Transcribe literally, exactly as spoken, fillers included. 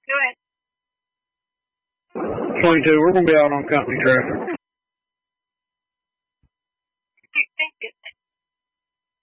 Go ahead. twenty-two, we're going to be out on company traffic. Thank you.